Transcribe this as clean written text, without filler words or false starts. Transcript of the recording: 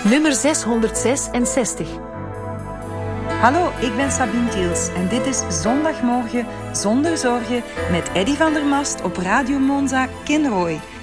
nummer 666. Hallo, ik ben Sabine Tiels en dit is Zondagmorgen zonder zorgen met Eddy van der Mast op Radio Monza Kinrooi.